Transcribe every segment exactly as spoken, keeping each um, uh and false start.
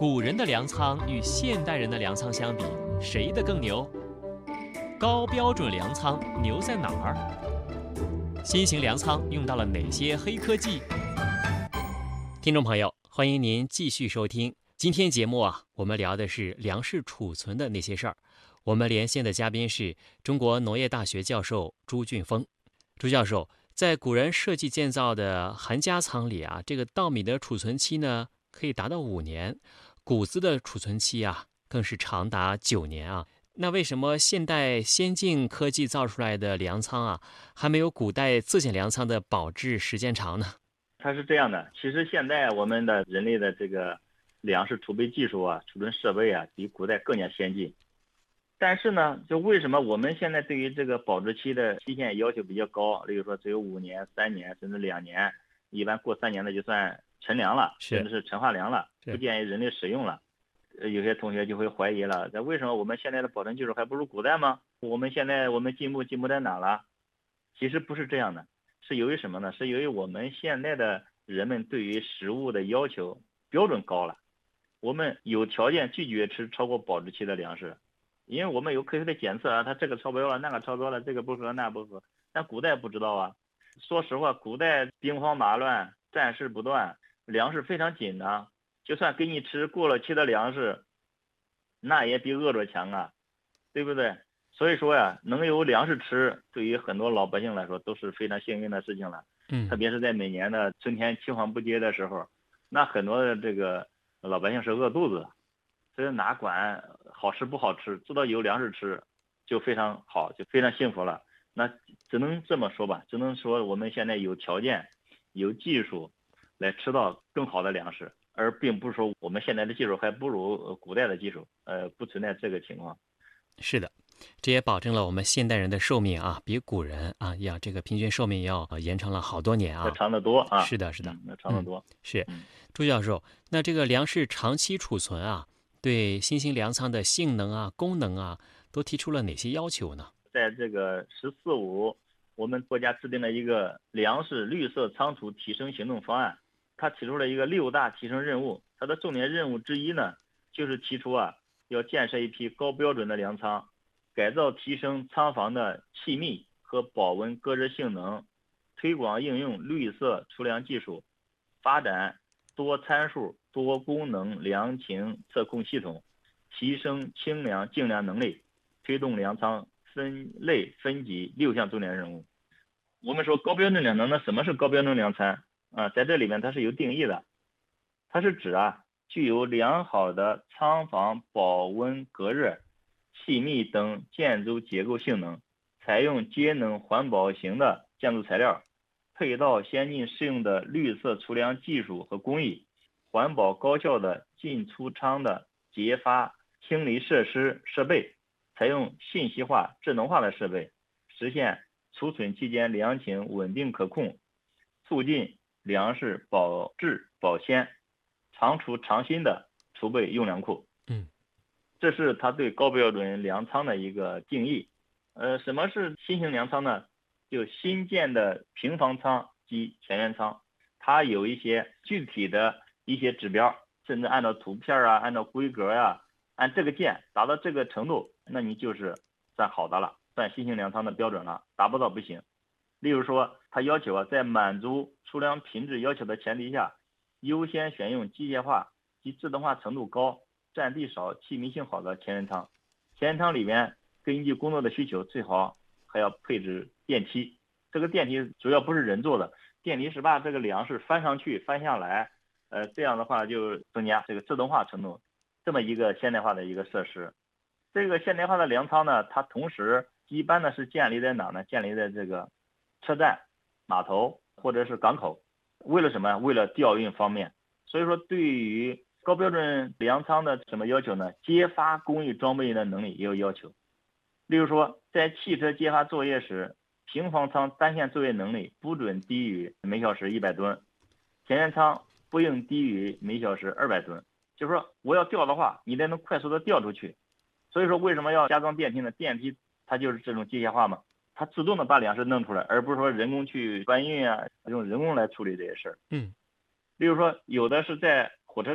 古人的粮仓与现代人的粮仓相比，谁的更牛？高标准粮仓牛在哪儿？新型粮仓用到了哪些黑科技？听众朋友，欢迎您继续收听今天节目啊，我们聊的是粮食储存的那些事儿。我们连线的嘉宾是中国农业大学教授朱俊峰。朱教授，在古人设计建造的寒家仓里啊，这个稻米的储存期呢可以达到五年，谷子的储存期啊更是长达九年啊。那为什么现代先进科技造出来的粮仓啊，还没有古代自建粮仓的保质时间长呢？ 它是这样的，其实现在我们的人类的这个粮食储备技术啊、储存设备啊，比古代更加先进。但是呢，就为什么我们现在对于这个保质期的期限要求比较高？例如说只有五年、三年，甚至两年，一般过三年的就算陈粮了，甚至是陈化粮了，不建议人类使用了。呃，有些同学就会怀疑了，那为什么我们现在的保存技术还不如古代吗？我们现在我们进步进步在哪了？其实不是这样的，是由于什么呢？是由于我们现在的人们对于食物的要求标准高了，我们有条件拒绝吃超过保质期的粮食。因为我们有科学的检测啊，它这个超标了，那个超标了，这个不合那不合。但古代不知道啊。说实话，古代兵荒马乱，战事不断，粮食非常紧张，就算给你吃过了期的粮食，那也比饿着强啊，对不对？所以说呀，能有粮食吃，对于很多老百姓来说都是非常幸运的事情了。 嗯， 特别是在每年的春天青黄不接的时候，那很多的这个老百姓是饿肚子。所以哪管好吃不好吃，知道有粮食吃就非常好，就非常幸福了。那只能这么说吧，只能说我们现在有条件有技术来吃到更好的粮食，而并不是说我们现在的技术还不如古代的技术，呃，不存在这个情况。 是的，这也保证了我们现代人的寿命啊，比古人啊要这个平均寿命要延长了好多年啊。 要长得多啊。 是的，是的， 嗯，要长得多。 嗯、是。 嗯， 朱教授，那这个粮食长期储存啊，对新型粮仓的性能啊、功能啊，都提出了哪些要求呢？ 在这个“十四五”，我们国家制定了一个粮食绿色仓储提升行动方案，它提出了一个六大提升任务。它的重点任务之一呢，就是提出啊，要建设一批高标准的粮仓，改造提升仓房的气密和保温隔热性能，推广应用绿色储粮技术，发展多参数多功能粮情测控系统，提升清粮净粮能力，推动粮仓分类分级六项重点任务。我们说高标准粮仓，那什么是高标准粮仓啊？在这里面它是有定义的，它是指啊具有良好的仓房保温隔热、气密等建筑结构性能，采用节能环保型的建筑材料，配套先进适用的绿色储粮技术和工艺，环保高效的进出仓的结发清理设施设备，采用信息化智能化的设备，实现储存期间粮情稳定可控，促进粮食保质保鲜，长储长新的储备用粮库。 嗯， 这是它对高标准粮仓的一个定义。呃，什么是新型粮仓呢？就新建的平房仓及田园仓，它有一些具体的一些指标，甚至按照图片啊，按照规格呀、啊，按这个建达到这个程度，那你就是算好的了，算新型粮仓的标准了，达不到不行。例如说，它要求啊，在满足储粮品质要求的前提下，优先选用机械化及自动化程度高、占地少、气密性好的田园仓。田园仓里面根据工作的需求，最好还要配置电梯。这个电梯主要不是人做的，电梯是把这个粮食翻上去、翻下来，呃，这样的话就增加这个自动化程度。这么一个现代化的一个设施。这个现代化的粮仓呢，它同时一般呢是建立在哪呢？建立在这个车站、码头或者是港口。为了什么？为了调运方面。所以说，对于高标准粮仓的什么要求呢？揭发工艺装备的能力也有要求。例如说，在汽车揭发作业时，平房仓单线作业能力不准低于每小时一百吨，田园仓不应低于每小时二百吨。就是说，我要调的话，你得能快速的调出去。所以说，为什么要加装电梯呢？电梯它就是这种机械化嘛，它自动的把粮食弄出来，而不是说人工去搬运啊，用人工来处理这些事儿。 嗯， 例如说，有的是在火车站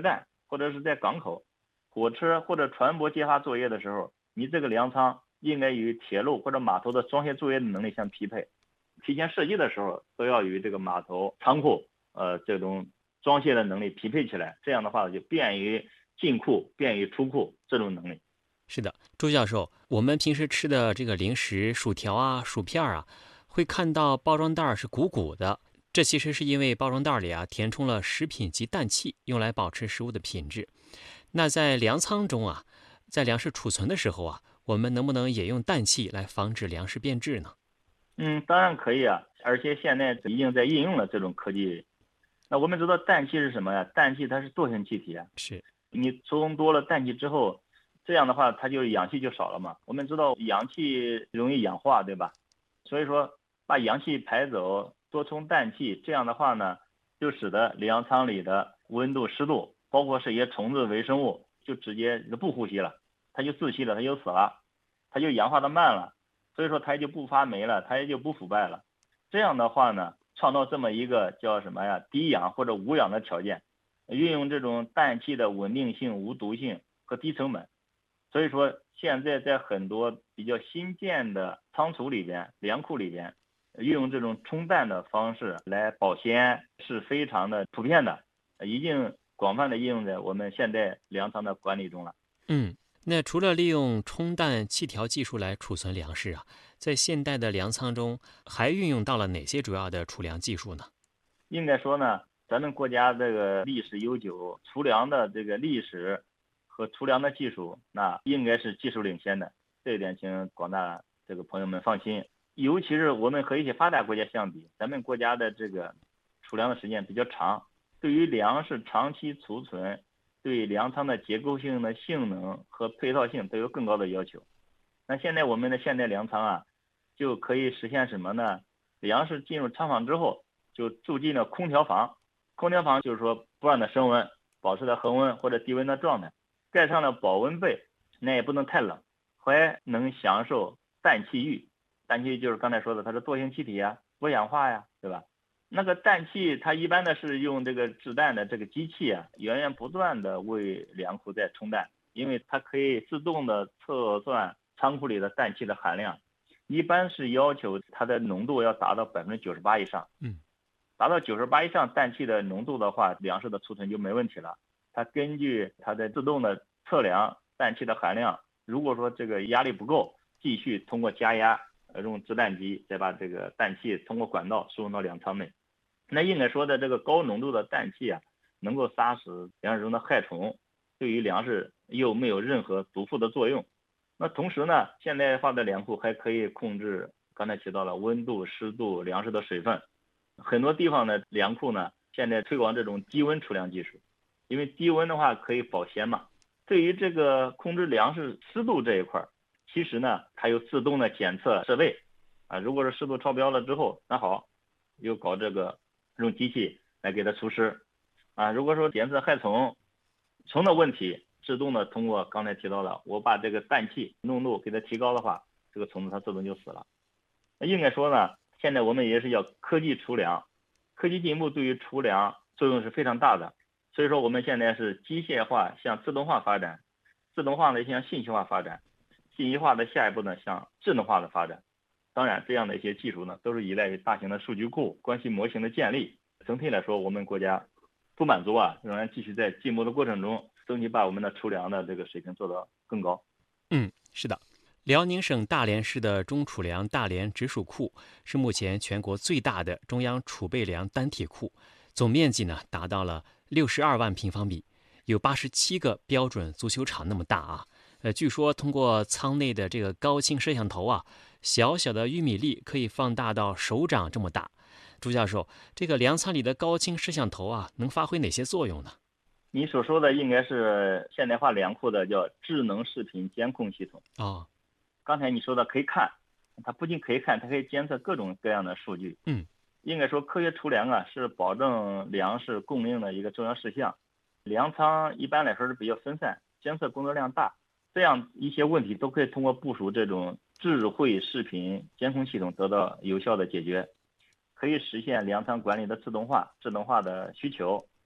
或者是在港口、火车或者船舶揭发作业的时候，你这个粮仓应该与铁路或者码头的装卸作业的能力相匹配。提前设计的时候都要与这个码头、仓库呃这种装卸的能力匹配起来，这样的话就便于进库、便于出库这种能力。 是的，朱教授，我们平时吃的这个零食、薯条啊、薯片啊，会看到包装袋是鼓鼓的，这其实是因为包装袋里啊填充了食品及氮气，用来保持食物的品质。那在粮仓中啊，在粮食储存的时候啊，我们能不能也用氮气来防止粮食变质呢？ 嗯，当然可以啊，而且现在已经在应用了这种科技。那我们知道氮气是什么呀？氮气它是惰性气体啊， 是， 你储存多了氮气之后，这样的话它就氧气就少了嘛。我们知道氧气容易氧化，对吧？所以说把氧气排走，多充氮气，这样的话呢，就使得粮仓里的温度、湿度，包括是一些虫子、微生物，就直接就不呼吸了，它就窒息了，它就死了，它就氧化的慢了。所以说它也就不发霉了，它也就不腐败了。这样的话呢，创造这么一个叫什么呀，低氧或者无氧的条件，运用这种氮气的稳定性、无毒性和低成本。所以说现在在很多比较新建的仓储里边、粮库里边，运用这种冲氮的方式来保鲜是非常的普遍的，已经广泛的应用在我们现在粮仓的管理中了。 嗯。那除了利用冲氮气条技术来储存粮食啊，在现代的粮仓中还运用到了哪些主要的储粮技术呢？ 应该说呢，咱们国家这个历史悠久，储粮的这个历史和储粮的技术，那应该是技术领先的，这一点请广大这个朋友们放心。尤其是我们和一些发达国家相比，咱们国家的这个储粮的时间比较长，对于粮食长期储存，对粮仓的结构性的性能和配套性都有更高的要求。那现在我们的现代粮仓啊，就可以实现什么呢？粮食进入仓房之后，就住进了空调房。空调房就是说不让它升温，保持在恒温或者低温的状态，盖上了保温被，那也不能太冷，还能享受氮气浴。氮气就是刚才说的，它是惰性气体呀，不氧化呀，对吧？那个氮气它一般的是用这个制氮的这个机器啊，源源不断的为粮库在充氮，因为它可以自动的测算仓库里的氮气的含量，一般是要求它的浓度要达到百分之九十八以上。 嗯， 达到九十八以上氮气的浓度的话，粮食的储存就没问题了。它根据它的自动的测量氮气的含量，如果说这个压力不够，继续通过加压，呃，用制氮机再把这个氮气通过管道输入到粮仓内。那应该说的这个高浓度的氮气啊，能够杀死粮食中的害虫，对于粮食又没有任何毒副的作用。那同时呢，现代化的粮库还可以控制刚才提到了温度、湿度、粮食的水分。很多地方的粮库呢，现在推广这种低温储粮技术，因为低温的话可以保鲜嘛。对于这个控制粮食湿度这一块，其实呢，它有自动的检测设备啊。如果是湿度超标了之后，那好，又搞这个用机器来给它除湿啊。如果说检测害虫虫的问题，自动的通过刚才提到的，我把这个氮气浓度给它提高的话，这个虫子它自动就死了。那应该说呢，现在我们也是要科技储粮，科技进步对于储粮作用是非常大的。所以说我们现在是机械化向自动化发展，自动化的向信息化发展，信息化的下一步呢向智能化的发展。当然这样的一些技术呢，都是依赖于大型的数据库、关系模型的建立。整体来说，我们国家不满足啊，仍然继续在进步的过程中，争取把我们的储粮的这个水平做得更高。 嗯，是的。辽宁省大连市的中储粮大连直属库是目前全国最大的中央储备粮单体库，总面积呢达到了六十二万平方米，有八十七个标准足球场那么大啊。呃，据说通过舱内的这个高清摄像头啊，小小的玉米粒可以放大到手掌这么大。朱教授，这个粮仓里的高清摄像头啊，能发挥哪些作用呢？ 你所说的应该是现代化粮库的叫智能视频监控系统。 哦， 刚才你说的可以看，它不仅可以看，它可以监测各种各样的数据。 嗯， 应该说科学储粮啊，是保证粮食供应的一个重要事项。粮仓一般来说是比较分散，监测工作量大，这样一些问题都可以通过部署这种智慧视频监控系统得到有效的解决，可以实现粮仓管理的自动化、智能化的需求，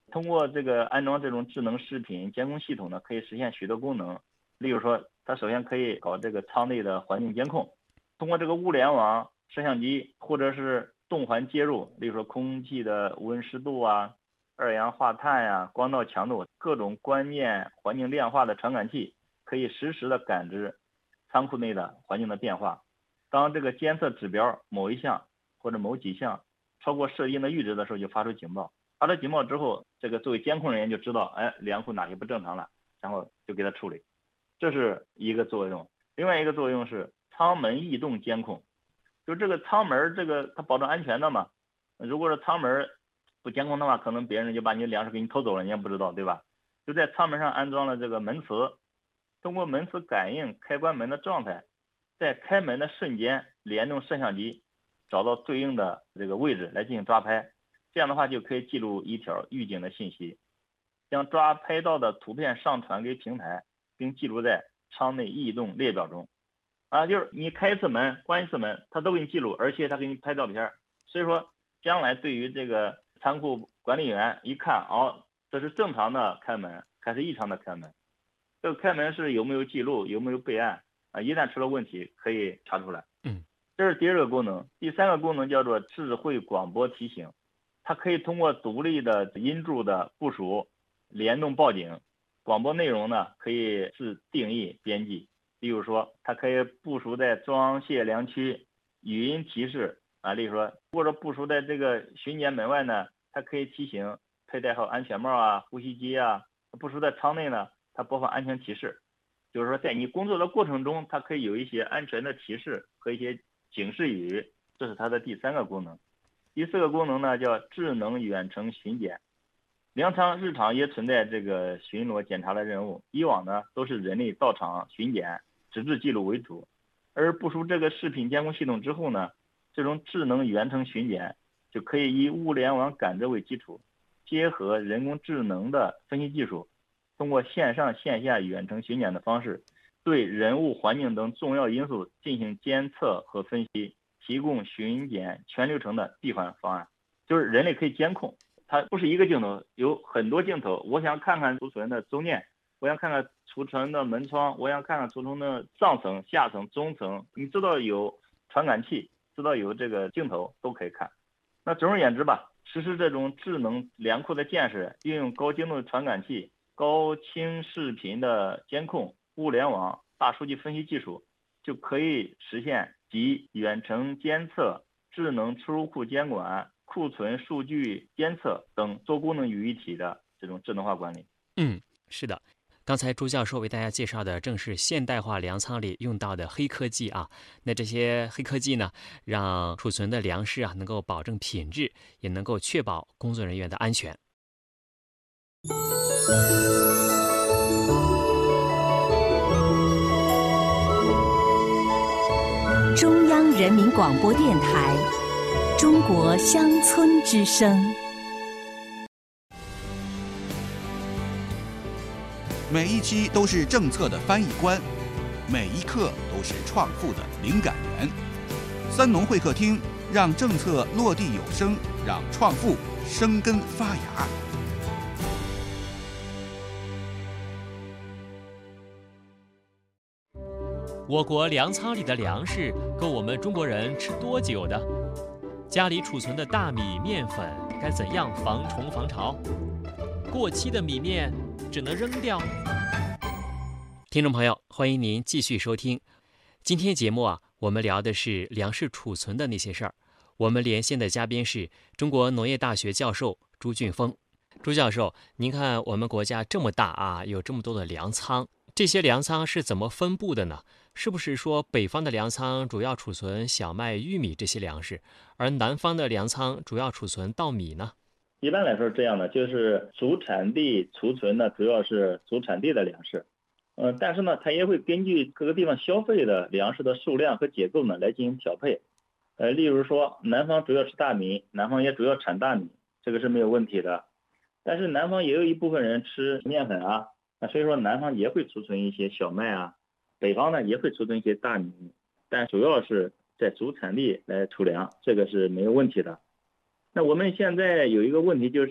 通过这个安装这种智能食品监控系统呢，可以实现许多功能。例如说，它首先可以搞这个舱内的环境监控，通过这个物联网、摄像机或者是动环接入，例如说空气的温湿度啊、二氧化碳呀、啊、光照强度，各种关键环境量化的传感器可以实时的感知仓库内的环境的变化。当这个监测指标某一项或者某几项超过设定的阈值的时候，就发出警报。发出警报之后，这个作为监控人员就知道，哎，粮库哪些不正常了，然后就给它处理。这是一个作用。另外一个作用是舱门异动监控，就这个舱门这个它保证安全的嘛。如果是舱门不监控的话，可能别人就把你的粮食给你偷走了，你也不知道，对吧？就在舱门上安装了这个门磁，通过门磁感应开关门的状态，在开门的瞬间联动摄像机，找到对应的这个位置来进行抓拍。这样的话就可以记录一条预警的信息，将抓拍到的图片上传给平台，并记录在舱内异动列表中。啊，就是你开一次门、关一次门，它都给你记录，而且它给你拍照片。所以说，将来对于这个仓库管理员一看，哦，这是正常的开门还是异常的开门？这个开门是有没有记录、有没有备案啊？一旦出了问题，可以查出来。 嗯， 这是第二个功能。第三个功能叫做智慧广播提醒。它可以通过独立的音柱的部署联动报警，广播内容呢可以自定义编辑。例如说，它可以部署在装卸粮区，语音提示啊，例如说，或者部署在这个巡检门外呢，它可以提醒佩戴好安全帽啊、呼吸机啊；部署在舱内呢，它播放安全提示。就是说，在你工作的过程中，它可以有一些安全的提示和一些警示语，这是它的第三个功能。第四个功能呢，叫智能远程巡检。粮仓日常也存在这个巡逻检查的任务，以往呢都是人力到场巡检，纸质记录为主。而部署这个视频监控系统之后呢，这种智能远程巡检就可以以物联网感知为基础，结合人工智能的分析技术，通过线上线下远程巡检的方式，对人物、环境等重要因素进行监测和分析，提供巡检全流程的闭环方案。就是人类可以监控，它不是一个镜头，有很多镜头。我想看看储存的踪念，我想看看储存的门窗，我想看看储存的上层、下层、中层，你知道有传感器，知道有这个镜头都可以看。那总而言之吧，实施这种智能粮库的建设，运用高精度的传感器、高清视频的监控、物联网、大数据分析技术，就可以实现集远程监测、智能出入库监管、库存数据监测等多功能于一体的这种智能化管理。 嗯，是的。刚才朱教授为大家介绍的正是现代化粮仓里用到的黑科技啊。那这些黑科技呢，让储存的粮食啊能够保证品质，也能够确保工作人员的安全。 中央人民广播电台中国乡村之声。 每一期都是政策的翻译官，每一刻都是创富的灵感源。三农会客厅，让政策落地有声，让创富生根发芽。 我国粮仓里的粮食够我们中国人吃多久的？家里储存的大米、面粉该怎样防虫防潮？过期的米面只能扔掉？听众朋友，欢迎您继续收听。今天节目啊，我们聊的是粮食储存的那些事儿。我们连线的嘉宾是中国农业大学教授朱俊峰。朱教授，您看我们国家这么大啊，有这么多的粮仓，这些粮仓是怎么分布的呢？是不是说北方的粮仓主要储存小麦、玉米这些粮食，而南方的粮仓主要储存稻米呢？ 一般来说是这样的，就是主产地储存呢，主要是主产地的粮食，呃，但是呢，它也会根据各个地方消费的粮食的数量和结构呢来进行调配。呃，例如说，南方主要吃大米，南方也主要产大米，这个是没有问题的。但是南方也有一部分人吃面粉啊，那所以说南方也会储存一些小麦啊，北方呢也会储存一些大米，但主要是在主产地来储粮，这个是没有问题的。那我们现在有一个问题，就是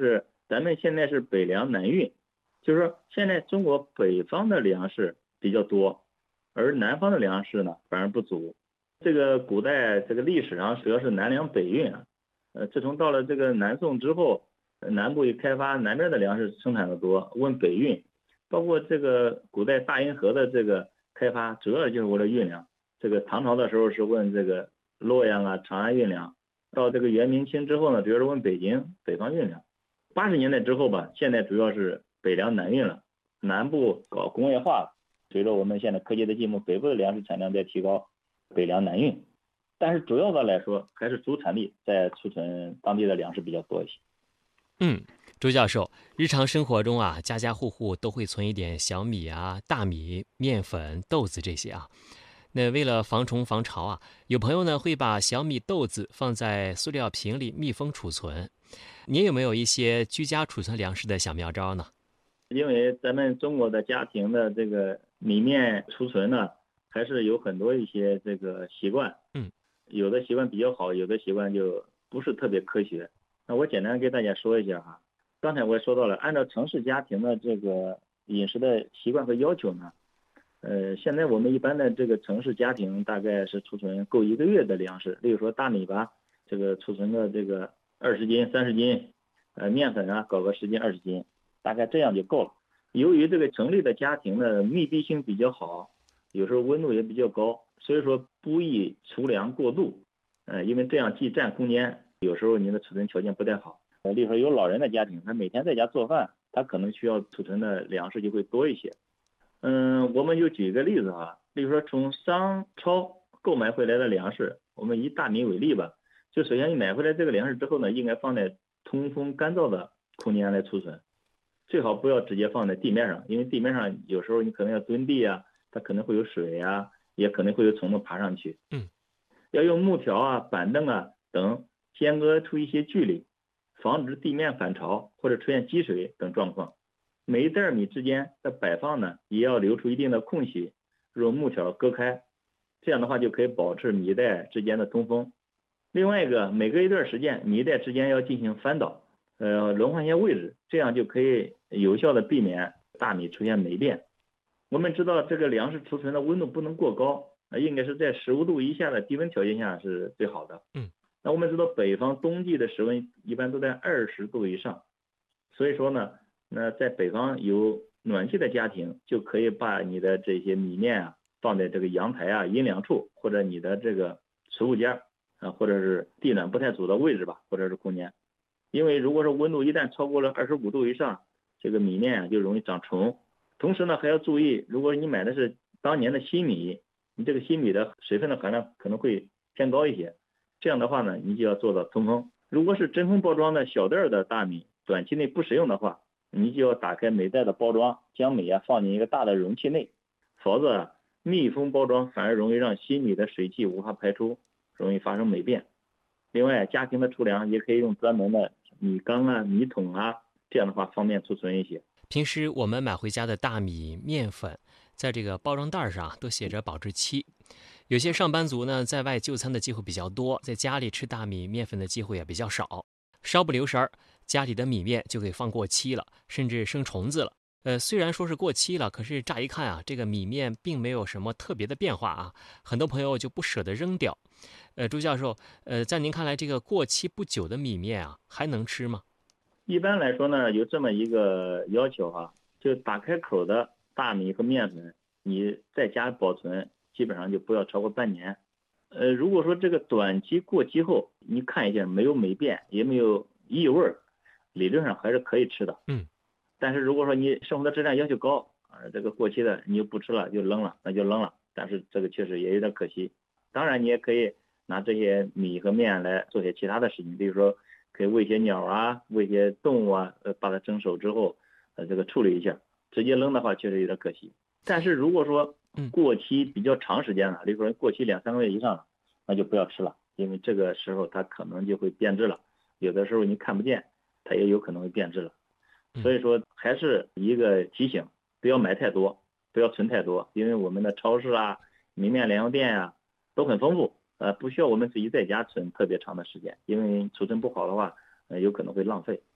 咱们现在是北粮南运，就是说现在中国北方的粮食比较多，而南方的粮食呢反而不足。这个古代这个历史上主要是南粮北运啊，呃，自从到了这个南宋之后，南部一开发，南边的粮食生产的多，问北运，包括这个古代大运河的这个开发，主要就是为了运粮。这个唐朝的时候是问这个洛阳啊、长安运粮，到这个元明清之后呢，主要是问北京北方运粮。八十年代之后吧，现在主要是北粮南运了，南部搞工业化了，随着我们现在科技的进步，北部的粮食产量在提高，北粮南运。但是主要的来说，还是主产地在储存当地的粮食比较多一些。 嗯，周教授，日常生活中啊，家家户户都会存一点小米啊、大米、面粉、豆子这些啊。那为了防虫防潮啊，有朋友呢会把小米、豆子放在塑料瓶里密封储存。您有没有一些居家储存粮食的小妙招呢？ 因为咱们中国的家庭的这个米面储存呢，还是有很多一些这个习惯。 嗯， 有的习惯比较好，有的习惯就不是特别科学。那我简单给大家说一下哈。刚才我也说到了，按照城市家庭的这个饮食的习惯和要求呢，呃，现在我们一般的这个城市家庭大概是储存够一个月的粮食。例如说大米吧，这个储存的这个二十斤、三十斤，呃，面粉啊，搞个十斤、二十斤，大概这样就够了。由于这个城里的家庭的密闭性比较好，有时候温度也比较高，所以说不宜储粮过度，呃，因为这样既占空间，有时候您的储存条件不太好。呃，例如说有老人的家庭，他每天在家做饭，他可能需要储存的粮食就会多一些。嗯，我们就举一个例子哈，例如说从商超购买回来的粮食，我们以大米为例吧，就首先你买回来这个粮食之后呢，应该放在通风干燥的空间来储存，最好不要直接放在地面上，因为地面上有时候你可能要蹲地啊，它可能会有水啊，也可能会有虫子爬上去。 嗯， 要用木条啊、板凳啊等间隔出一些距离，防止地面反潮或者出现积水等状况。每一袋米之间的摆放呢，也要留出一定的空隙，用木条隔开，这样的话就可以保持米袋之间的通风。另外一个，每隔一段时间，米袋之间要进行翻倒，呃，轮换一下位置，这样就可以有效的避免大米出现霉变。我们知道这个粮食储存的温度不能过高，呃，应该是在十五度以下的低温条件下是最好的。 嗯， 那我们知道北方冬季的室温一般都在二十度以上，所以说呢，那在北方有暖气的家庭，就可以把你的这些米面啊放在这个阳台啊阴凉处，或者你的这个储物间啊，或者是地暖不太足的位置吧，或者是空间。因为如果说温度一旦超过了二十五度以上，这个米面啊就容易长虫。同时呢，还要注意，如果你买的是当年的新米，你这个新米的水分的含量可能会偏高一些，这样的话呢，你就要做到通风。如果是真空包装的小袋的大米，短期内不使用的话，你就要打开每袋的包装，将米啊放进一个大的容器内，否则啊密封包装反而容易让新米的水汽无法排出，容易发生霉变。另外，家庭的储粮也可以用专门的米缸啊、米桶啊，这样的话方便储存一些。 平时我们买回家的大米、面粉，在这个包装袋上都写着保质期。有些上班族呢，在外就餐的机会比较多，在家里吃大米、面粉的机会也比较少，稍不留神儿，家里的米面就给放过期了，甚至生虫子了。呃，虽然说是过期了，可是乍一看啊，这个米面并没有什么特别的变化啊，很多朋友就不舍得扔掉。呃，朱教授，呃，在您看来，这个过期不久的米面啊，还能吃吗？ 一般来说呢，有这么一个要求哈，就打开口的大米和面粉，你在家保存，基本上就不要超过半年。呃，如果说这个短期过期后，你看一下没有霉变，也没有异味，理论上还是可以吃的。 嗯。 但是如果说你生活的质量要求高啊，这个过期的你就不吃了，就扔了，那就扔了。但是这个确实也有点可惜。当然，你也可以拿这些米和面来做些其他的事情，比如说可以喂些鸟啊，喂些动物啊，呃，把它蒸熟之后，呃，这个处理一下。直接扔的话，确实有点可惜。但是如果说过期比较长时间了，比如说过期两三个月以上了，那就不要吃了，因为这个时候它可能就会变质了。有的时候你看不见，它也有可能会变质了。所以说还是一个提醒，不要买太多，不要存太多，因为我们的超市啊、米面粮油店啊都很丰富，呃，不需要我们自己在家存特别长的时间，因为储存不好的话，呃，有可能会浪费。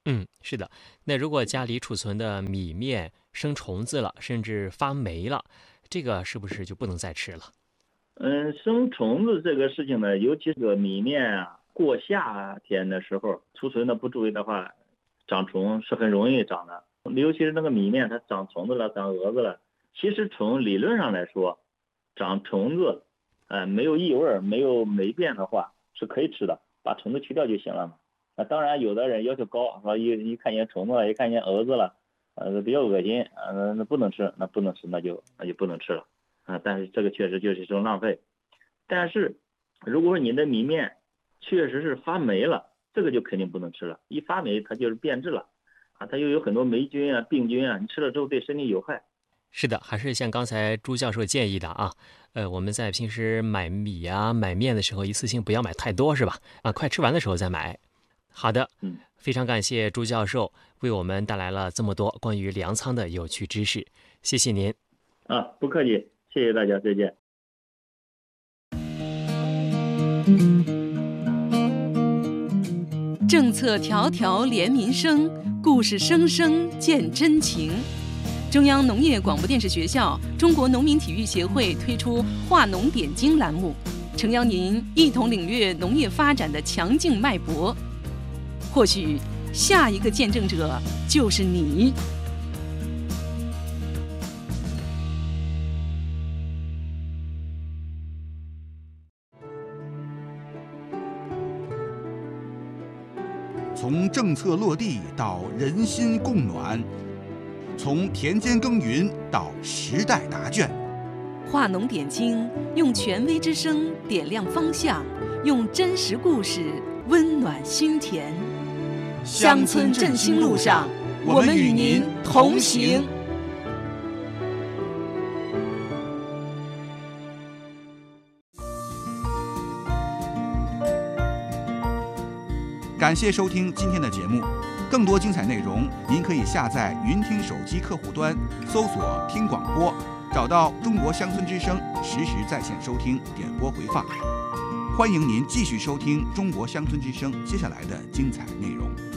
嗯，是的。那如果家里储存的米面生虫子了，甚至发霉了，这个是不是就不能再吃了？ 嗯，生虫子这个事情呢，尤其是个米面啊，过夏天的时候储存的不注意的话，长虫是很容易长的。尤其是那个米面，它长虫子了，长蛾子了。其实从理论上来说，长虫子，呃，没有异味，没有霉变的话是可以吃的，把虫子去掉就行了嘛。那当然，有的人要求高，说一一看见虫子了，一看见蛾子了，呃，比较恶心，呃，那不能吃，那不能吃，那就那就不能吃了。啊，但是这个确实就是一种浪费。但是如果说你的米面确实是发霉了，这个就肯定不能吃了。一发霉它就是变质了啊，它又有很多霉菌啊、病菌啊，你吃了之后对身体有害。 是的，还是像刚才朱教授建议的啊，呃，我们在平时买米啊、买面的时候，一次性不要买太多，是吧？啊，快吃完的时候再买。好的， 嗯， 非常感谢朱教授为我们带来了这么多关于粮仓的有趣知识，谢谢您。 啊，不客气。谢谢大家，再见。 政策条条连民生，故事声声见真情。中央农业广播电视学校、中国农民体育协会推出“话农点睛”栏目，诚邀您一同领略农业发展的强劲脉搏。或许下一个见证者就是你。 从政策落地到人心共暖，从田间耕耘到时代答卷， 话农点睛，用权威之声点亮方向，用真实故事温暖心田。乡村振兴路上，我们与您同行。 感谢收听今天的节目，更多精彩内容您可以下载云听手机客户端，搜索听广播，找到中国乡村之声，实时在线收听点播回放。欢迎您继续收听中国乡村之声接下来的精彩内容。